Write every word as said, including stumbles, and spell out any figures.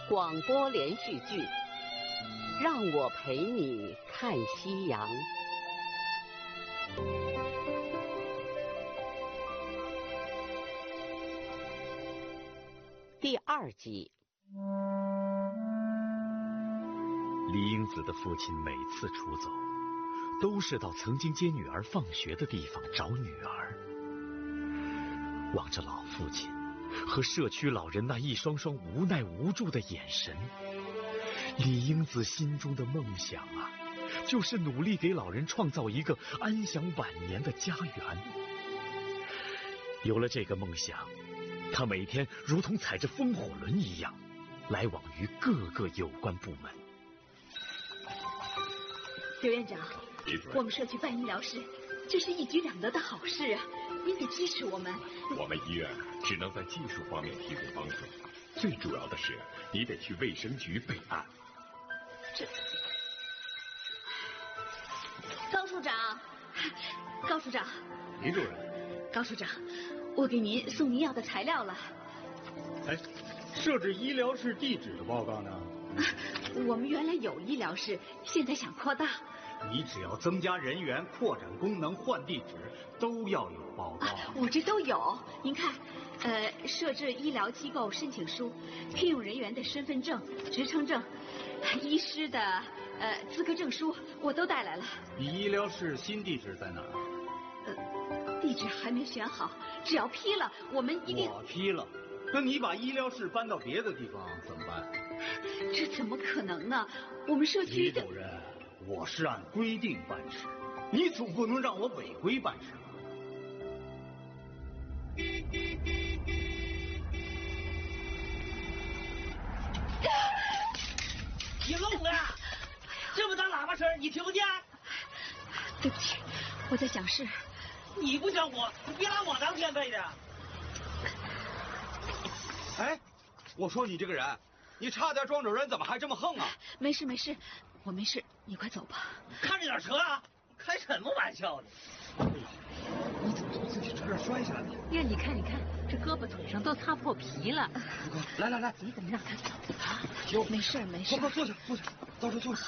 广播连续剧《让我陪你看夕阳》第二集。 李英子的父亲每次出走，都是到曾经接女儿放学的地方找女儿。望着老父亲和社区老人那一双双无奈无助的眼神，李英子心中的梦想啊，就是努力给老人创造一个安享晚年的家园。有了这个梦想，他每天如同踩着风火轮一样，来往于各个有关部门。 刘院长，我们社区办医疗室，这是一举两得的好事啊！您得支持我们。 我们医院只能在技术方面提供帮助，最主要的是你得去卫生局备案。 这，高处长，高处长， 李主任， 高处长，我给您送您要的材料了。 哎，设置医疗室地址的报告呢？ 我们原来有医疗室，现在想扩大。 你只要增加人员、扩展功能、换地址，都要有报告。 啊、我这都有。您看，呃，设置医疗机构申请书、聘用人员的身份证、职称证、医师的呃资格证书，我都带来了。 你医疗室新地址在哪儿？ 呃，地址还没选好，只要批了，我们一定。 我批了。那你把医疗室搬到别的地方怎么办？ 这怎么可能呢？我们社区的。 李主任，我是按规定办事，你总不能让我违规办事吧？ 你聋了？这么大喇叭声，你听不见？ 对不起，我在讲事。 你不讲我，你别拿我当天费的。 哎，我说你这个人，你差点撞着人，怎么还这么横啊？ 没事没事，我没事，你快走吧。 看着点车啊！开什么玩笑呢？ 你怎么从自己车上摔下来的？ 呀，你看你看，这胳膊腿上都擦破皮了。 来来来， 你怎么让他走啊？ 有没事没事。 快快坐下坐下，到这坐下。